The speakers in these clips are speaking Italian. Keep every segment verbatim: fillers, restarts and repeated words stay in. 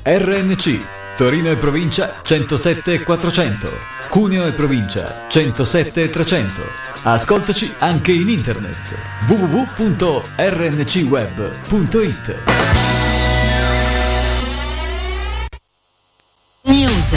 R N C, Torino e provincia centosette quattrocento, Cuneo e provincia centosette trecento. Ascoltaci anche in internet w w w punto r n c web punto i t. News.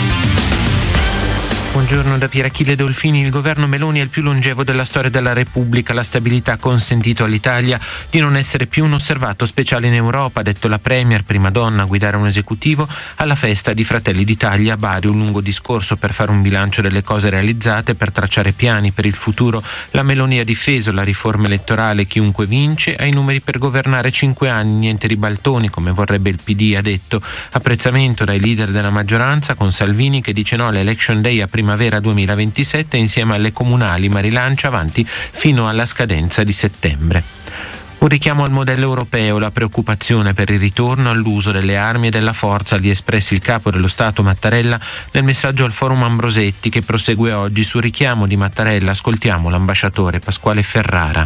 Buongiorno da Pier Achille Dolfini. Il governo Meloni è il più longevo della storia della Repubblica. La stabilità ha consentito all'Italia di non essere più un osservato speciale in Europa, ha detto la Premier, prima donna a guidare un esecutivo alla festa di Fratelli d'Italia a Bari. Un lungo discorso per fare un bilancio delle cose realizzate, per tracciare piani per il futuro. La Meloni ha difeso la riforma elettorale chiunque vince, ha i numeri per governare cinque anni, niente ribaltoni come vorrebbe il P D, ha detto. Apprezzamento dai leader della maggioranza, con Salvini che dice no all'Election Day a primavera duemilaventisette insieme alle comunali, ma rilancia avanti fino alla scadenza di settembre. Un richiamo al modello europeo, la preoccupazione per il ritorno all'uso delle armi e della forza li ha espressi il capo dello Stato Mattarella nel messaggio al Forum Ambrosetti che prosegue oggi. Sul richiamo di Mattarella ascoltiamo l'ambasciatore Pasquale Ferrara.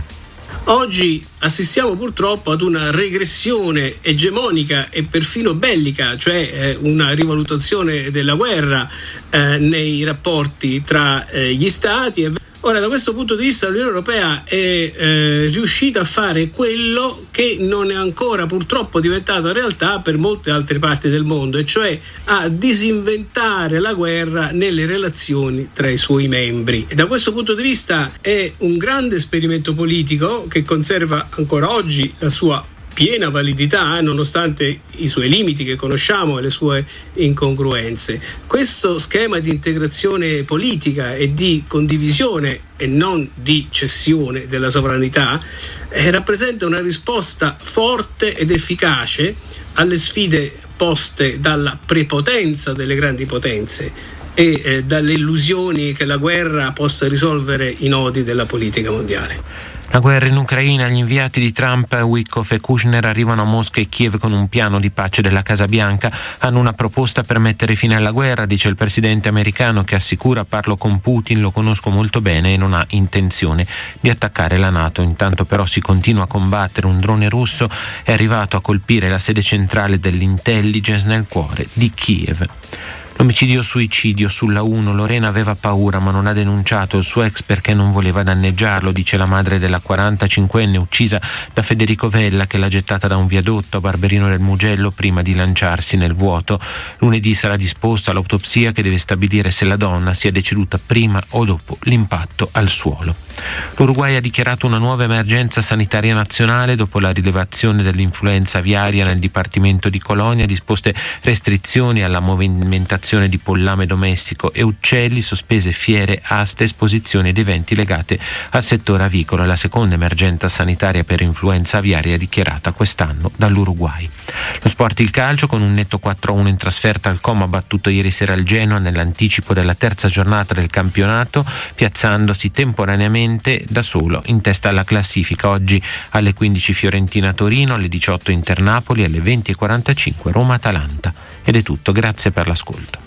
Oggi assistiamo purtroppo ad una regressione egemonica e perfino bellica, cioè eh, una rivalutazione della guerra eh, nei rapporti tra eh, gli Stati. Ora, da questo punto di vista l'Unione Europea è eh, riuscita a fare quello che non è ancora purtroppo diventato realtà per molte altre parti del mondo, e cioè a disinventare la guerra nelle relazioni tra i suoi membri. E da questo punto di vista è un grande esperimento politico che conserva ancora oggi la sua piena validità, nonostante i suoi limiti che conosciamo e le sue incongruenze. Questo schema di integrazione politica e di condivisione e non di cessione della sovranità eh, rappresenta una risposta forte ed efficace alle sfide poste dalla prepotenza delle grandi potenze e eh, dalle illusioni che la guerra possa risolvere i nodi della politica mondiale. La guerra in Ucraina, gli inviati di Trump, Witkoff e Kushner arrivano a Mosca e Kiev con un piano di pace della Casa Bianca. Hanno una proposta per mettere fine alla guerra, dice il presidente americano, che assicura: parlo con Putin, lo conosco molto bene e non ha intenzione di attaccare la NATO. Intanto però si continua a combattere. Un drone russo è arrivato a colpire la sede centrale dell'intelligence nel cuore di Kiev. L'omicidio-suicidio sulla uno. Lorena aveva paura ma non ha denunciato il suo ex perché non voleva danneggiarlo, dice la madre della quarantacinquenne uccisa da Federico Vella, che l'ha gettata da un viadotto a Barberino del Mugello prima di lanciarsi nel vuoto. Lunedì sarà disposta l'autopsia che deve stabilire se la donna sia deceduta prima o dopo l'impatto al suolo. L'Uruguay ha dichiarato una nuova emergenza sanitaria nazionale dopo la rilevazione dell'influenza aviaria nel dipartimento di Colonia, disposte restrizioni alla movimentazione di pollame domestico e uccelli, sospese fiere, aste, esposizioni ed eventi legati al settore avicolo. È la seconda emergenza sanitaria per influenza aviaria dichiarata quest'anno dall'Uruguay. Lo sport, il calcio, con un netto quattro a uno in trasferta al Como, ha battuto ieri sera il Genoa nell'anticipo della terza giornata del campionato, piazzandosi temporaneamente da solo in testa alla classifica. Oggi alle quindici Fiorentina-Torino, alle diciotto Inter-Napoli, alle venti e quarantacinque Roma-Atalanta. Ed è tutto, grazie per l'ascolto.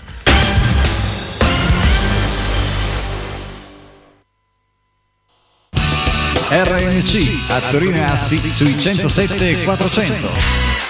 R N C a Torino e Asti sui centosette e quattrocento.